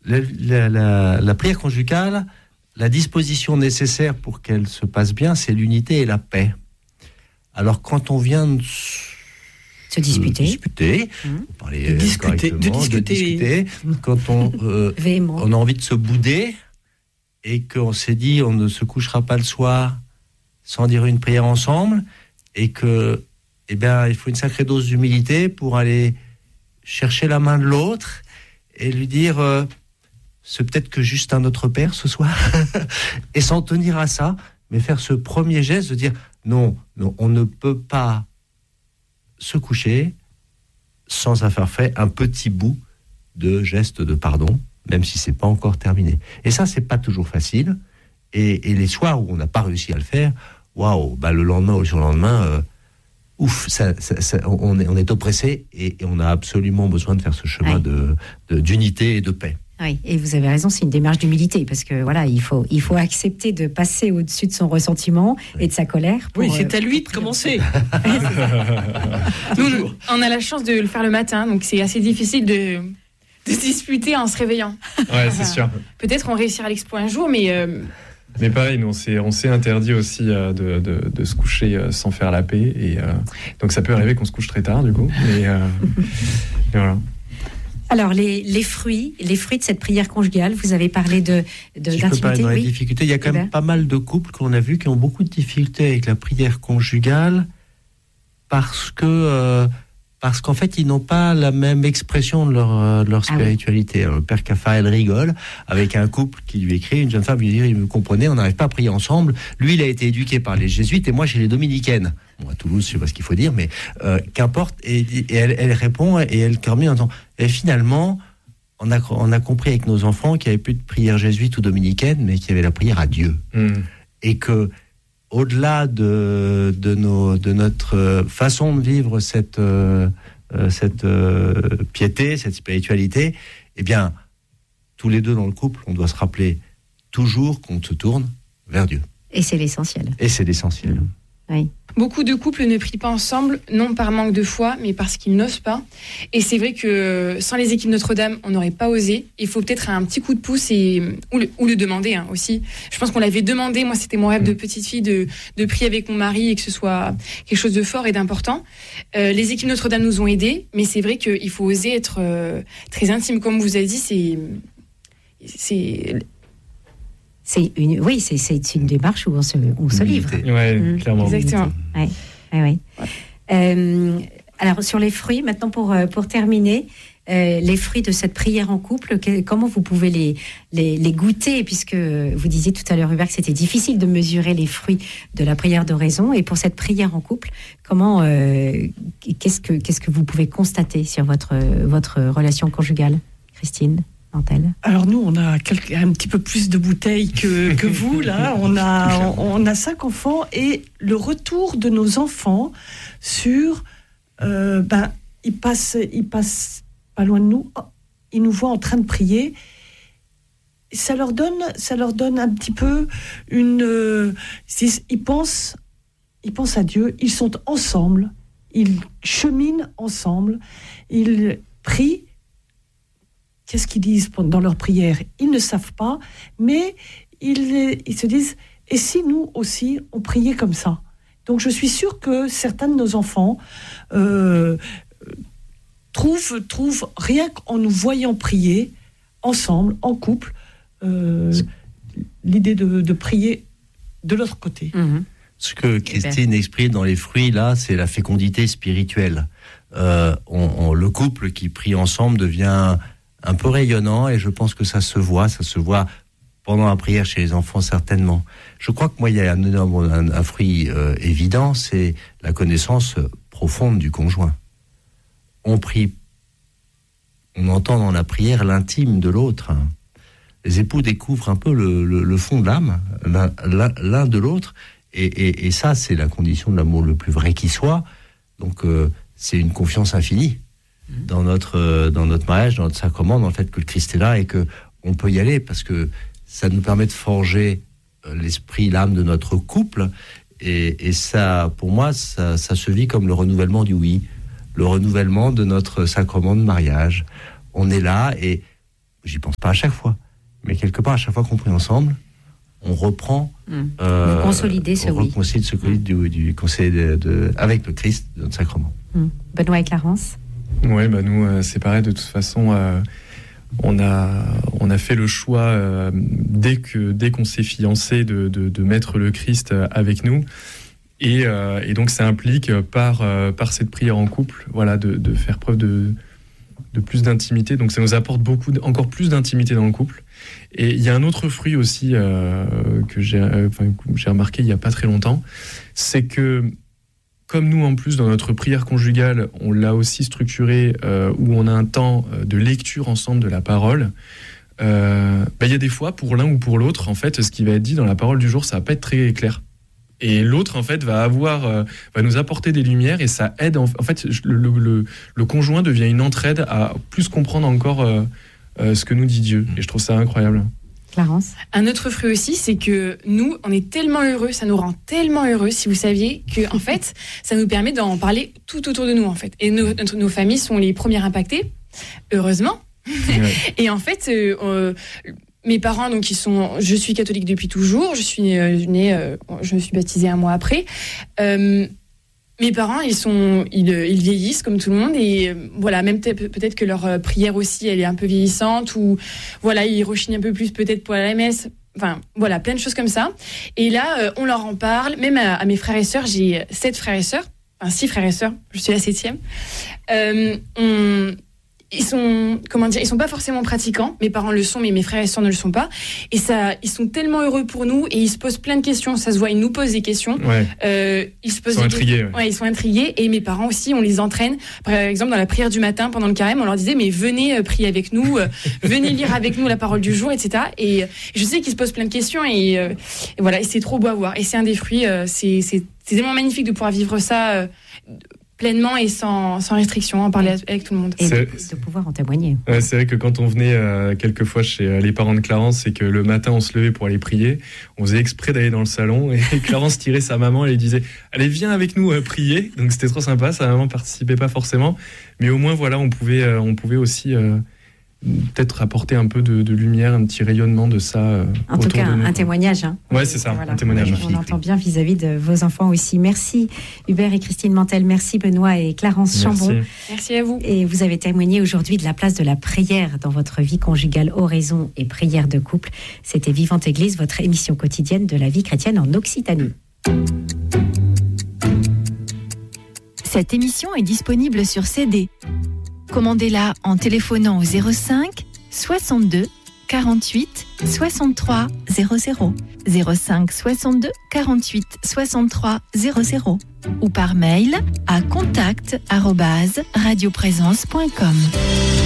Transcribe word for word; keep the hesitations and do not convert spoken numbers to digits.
la, la, la, la prière conjugale, la disposition nécessaire pour qu'elle se passe bien, c'est l'unité et la paix. Alors quand on vient de se disputer, de disputer, mmh. parler de discuter, de discuter, de discuter quand on, euh, on a envie de se bouder et qu'on s'est dit on ne se couchera pas le soir sans dire une prière ensemble, et que, eh bien, il faut une sacrée dose d'humilité pour aller chercher la main de l'autre et lui dire euh, c'est peut-être que juste un Notre Père ce soir, et s'en tenir à ça, mais faire ce premier geste de dire non, non, on ne peut pas se coucher sans avoir fait un petit bout de geste de pardon, même si c'est pas encore terminé. Et ça, c'est pas toujours facile. Et, et les soirs où on n'a pas réussi à le faire, waouh, bah le lendemain ou le surlendemain, euh, ouf, ça, ça, ça, on, est, on est oppressé et, et on a absolument besoin de faire ce chemin oui. de, de, d'unité et de paix. Oui, et vous avez raison, c'est une démarche d'humilité, parce que voilà, il faut, il faut accepter de passer au-dessus de son ressentiment oui. et de sa colère. Pour, oui, c'est à lui de commencer. Nous, on a la chance de le faire le matin, donc c'est assez difficile de, de se disputer en se réveillant. Ouais, c'est sûr. Peut-être on réussira l'exploit un jour, mais... Euh... Mais pareil, nous, on s'est, on s'est interdit aussi euh, de, de, de se coucher euh, sans faire la paix. Et, euh, donc ça peut arriver qu'on se couche très tard, du coup. Et, euh, et voilà. Alors, les, les fruits, les fruits de cette prière conjugale, vous avez parlé de, de, si d'intimité. Je peux parler dans oui. les difficultés. Il y a quand eh même ben. pas mal de couples qu'on a vus qui ont beaucoup de difficultés avec la prière conjugale parce que... Euh, Parce qu'en fait, ils n'ont pas la même expression de leur, euh, de leur spiritualité. Ah oui. Le père Caffarel rigole avec un couple qui lui écrit, une jeune femme lui dit, il me comprenait, on n'arrive pas à prier ensemble. Lui, il a été éduqué par les jésuites et moi, chez les dominicaines. Bon, à Toulouse, je sais pas ce qu'il faut dire, mais euh, qu'importe. Et, et elle, elle répond et elle termine en disant, et finalement, on a, on a compris avec nos enfants qu'il n'y avait plus de prière jésuite ou dominicaine, mais qu'il y avait la prière à Dieu. Mm. Et que, au-delà de, de, nos, de notre façon de vivre cette, euh, cette euh, piété, cette spiritualité, eh bien, tous les deux dans le couple, on doit se rappeler toujours qu'on se tourne vers Dieu. Et c'est l'essentiel. Et c'est l'essentiel. Mmh. Oui. Beaucoup de couples ne prient pas ensemble, non par manque de foi, mais parce qu'ils n'osent pas. Et c'est vrai que sans les équipes Notre-Dame, on n'aurait pas osé. Il faut peut-être un petit coup de pouce et, ou, le, ou le demander hein, aussi. Je pense qu'on l'avait demandé. Moi, c'était mon rêve de petite fille de, de prier avec mon mari et que ce soit quelque chose de fort et d'important. Euh, les équipes Notre-Dame nous ont aidés, mais c'est vrai qu'il faut oser être euh, très intime. Comme vous avez dit, c'est... c'est C'est une, oui, c'est, c'est une démarche où on se, on se livre. Ouais, mmh. clairement. Exactement. Ouais, ouais, ouais. ouais. Euh, alors, sur les fruits, maintenant pour, pour terminer, euh, les fruits de cette prière en couple, que, comment vous pouvez les, les, les goûter, puisque vous disiez tout à l'heure, Hubert, que c'était difficile de mesurer les fruits de la prière d'oraison. Et pour cette prière en couple, comment, euh, qu'est-ce que, qu'est-ce que vous pouvez constater sur votre, votre relation conjugale, Christine ? Alors nous, on a quelques, un petit peu plus de bouteilles que, que vous, là. On a, on, on a cinq enfants et le retour de nos enfants sur... Euh, ben, ils passent, ils passent pas loin de nous, ils nous voient en train de prier. Ça leur donne, ça leur donne un petit peu une... Euh, ils, pensent, ils pensent à Dieu, ils sont ensemble, ils cheminent ensemble, ils prient. Qu'est-ce qu'ils disent dans leur prière ? Ils ne savent pas, mais ils, ils se disent « Et si nous aussi, on priait comme ça ?» Donc je suis sûre que certains de nos enfants euh, trouvent, trouvent, rien qu'en nous voyant prier, ensemble, en couple, euh, l'idée de, de prier de l'autre côté. Mmh. Ce que Christine exprime dans les fruits, là, c'est la fécondité spirituelle. Euh, on, on, le couple qui prie ensemble devient... un peu rayonnant, et je pense que ça se voit, ça se voit pendant la prière chez les enfants, certainement. Je crois que moi, il y a un, un, un fruit euh, évident, c'est la connaissance profonde du conjoint. On prie, on entend dans la prière l'intime de l'autre. Les époux découvrent un peu le, le, le fond de l'âme, l'un, l'un, l'un de l'autre, et, et, et ça, c'est la condition de l'amour le plus vrai qui soit. Donc, euh, c'est une confiance infinie dans notre, dans notre mariage, dans notre sacrement, dans le fait que le Christ est là et qu'on peut y aller, parce que ça nous permet de forger l'esprit, l'âme de notre couple. Et, et ça, pour moi, ça, ça se vit comme le renouvellement du oui, le renouvellement de notre sacrement de mariage. On est là et j'y pense pas à chaque fois, mais quelque part, à chaque fois qu'on prie ensemble, on reprend, mmh. euh, consolider ce on oui. reconcilie ce oui du, du conseil de, de, avec le Christ de notre sacrement. Mmh. Benoît et Clarence. Oui, bah nous, euh, c'est pareil, de toute façon, euh, on, a, on a fait le choix, euh, dès, que, dès qu'on s'est fiancé, de, de, de mettre le Christ avec nous. Et, euh, et donc, ça implique, par, euh, par cette prière en couple, voilà, de, de faire preuve de, de plus d'intimité. Donc, ça nous apporte beaucoup, encore plus d'intimité dans le couple. Et il y a un autre fruit aussi euh, que j'ai, euh, enfin, j'ai remarqué il n'y a pas très longtemps, c'est que, comme nous, en plus, dans notre prière conjugale, on l'a aussi structuré, euh, où on a un temps de lecture ensemble de la parole, euh, bah, y a des fois, pour l'un ou pour l'autre, en fait, ce qui va être dit dans la parole du jour, ça va pas être très clair. Et l'autre, en fait, va avoir, euh, va nous apporter des lumières, et ça aide, en, en fait, le, le, le conjoint devient une entraide à plus comprendre encore euh, euh, ce que nous dit Dieu. Et je trouve ça incroyable. Clarence. Un autre fruit aussi, c'est que nous, on est tellement heureux, ça nous rend tellement heureux, si vous saviez, que en fait, ça nous permet d'en parler tout autour de nous, en fait. Et nos, notre, nos familles sont les premières impactées, heureusement. Ouais. Et en fait, euh, euh, mes parents, donc ils sont, je suis catholique depuis toujours, je suis euh, née, euh, je me suis baptisée un mois après. Euh, Mes parents, ils sont, ils, ils vieillissent comme tout le monde, et voilà, même peut-être que leur prière aussi, elle est un peu vieillissante, ou voilà, ils rechignent un peu plus peut-être pour la messe. Enfin, voilà, plein de choses comme ça. Et là, on leur en parle, même à, à mes frères et sœurs. J'ai sept frères et sœurs, enfin six frères et sœurs. Je suis la septième. Euh, on Ils sont, comment dire, ils sont pas forcément pratiquants. Mes parents le sont, mais mes frères et sœurs ne le sont pas. Et ça, ils sont tellement heureux pour nous, et ils se posent plein de questions. Ça se voit, ils nous posent des questions. Ouais. Euh, ils se posent ils sont des intrigués. Ouais. ouais, ils sont intrigués. Et mes parents aussi, on les entraîne. Par exemple, dans la prière du matin, pendant le carême, on leur disait, mais venez euh, prier avec nous, euh, venez lire avec nous la parole du jour, et cetera. Et euh, je sais qu'ils se posent plein de questions, et, euh, et voilà, et c'est trop beau à voir. Et c'est un des fruits. Euh, c'est, c'est, c'est tellement magnifique de pouvoir vivre ça. Euh, pleinement et sans, sans restriction, en parler avec tout le monde. Et de, de pouvoir en témoigner. Ouais, c'est vrai que quand on venait euh, quelquefois chez euh, les parents de Clarence, c'est que le matin on se levait pour aller prier, on faisait exprès d'aller dans le salon, et Clarence tirait sa maman et lui disait « Allez, viens avec nous euh, prier ». Donc c'était trop sympa, sa maman participait pas forcément, mais au moins voilà, on pouvait, euh, on pouvait aussi euh, peut-être apporter un peu de, de lumière, un petit rayonnement de ça. Euh, en tout cas, un, un témoignage. Hein. Ouais, c'est ça, voilà. Un témoignage. On, on entend bien vis-à-vis de vos enfants aussi. Merci Hubert et Christine Mantel, merci Benoît et Clarence merci. Chambon. Merci à vous. Et vous avez témoigné aujourd'hui de la place de la prière dans votre vie conjugale, oraison et prière de couple. C'était Vivante Église, votre émission quotidienne de la vie chrétienne en Occitanie. Cette émission est disponible sur C D. Commandez-la en téléphonant au zéro cinq soixante-deux quarante-huit soixante-trois zéro zéro, zéro cinq soixante-deux quarante-huit soixante-trois zéro zéro ou par mail à contact arobase radioprésence point com.